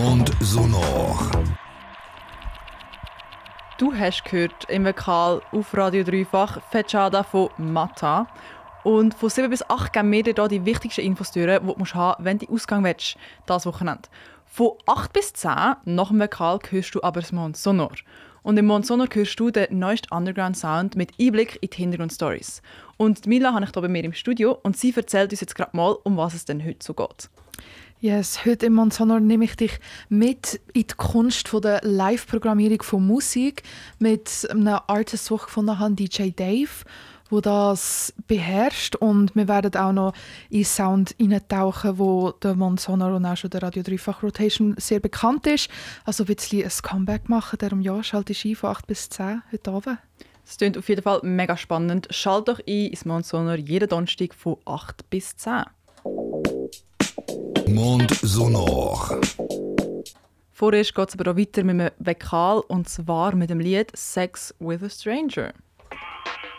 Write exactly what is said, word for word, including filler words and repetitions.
Monde Sonore. Du hast gehört im Vokal auf Radio dreifach Fechada von Mata. Und von sieben bis acht geben wir dir hier die wichtigsten Infos durch, die du musst haben, wenn du Ausgang willst, dieses Wochenende. Von acht bis zehn nach dem Vokal hörst du aber das Monde Sonore. Und im Monde Sonore hörst du den neuesten Underground-Sound mit Einblick in die Hintergrundstories. Und Mila habe ich hier bei mir im Studio und sie erzählt uns jetzt gerade mal, um was es denn heute so geht. Yes, heute im Monde Sonore nehme ich dich mit in die Kunst von der Live-Programmierung von Musik mit einem Artist, den ich gefunden habe, D J Dave, der das beherrscht. Und wir werden auch noch in Sound eintauchen, wo der Monde Sonore und auch schon der Radio dreifach Rotation sehr bekannt ist. Also ein bisschen ein Comeback machen. Darum ja, schalte ich ein von acht bis zehn heute Abend. Es klingt auf jeden Fall mega spannend. Schalt doch ein ins Monde Sonore jeden Donnerstag von acht bis zehn. Monde Sonore. Vorerst geht es aber auch weiter mit einem Vokal, und zwar mit dem Lied «Sex with a Stranger».